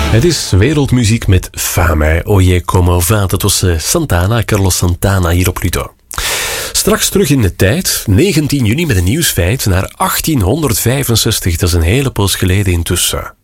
Het is wereldmuziek met Fame, Oye Como Va. Dat was Santana, Carlos Santana hier op Pluto. Straks terug in de tijd, 19 juni met een nieuwsfeit naar 1865. Dat is een hele poos geleden intussen.